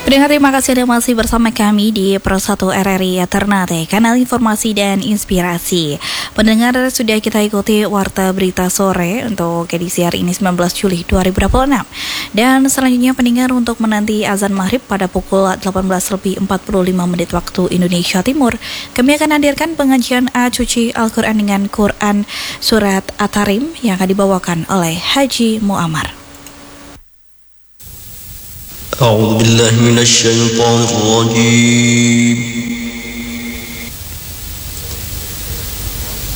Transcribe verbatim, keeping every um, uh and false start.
Pendengar, terima kasih Anda masih bersama kami di Persatu R R I Ternate, kanal informasi dan inspirasi. Pendengar, sudah kita ikuti Warta Berita Sore untuk edisi hari ini sembilan belas Juli dua ribu dua puluh enam. Dan selanjutnya pendengar, untuk menanti azan maghrib pada pukul delapan belas lebih empat puluh lima menit waktu Indonesia Timur, kami akan hadirkan pengajian Suci Al-Quran dengan Quran Surat At-Tarim yang akan dibawakan oleh Haji Muammar. أعوذ بالله من الشيطان الرجيم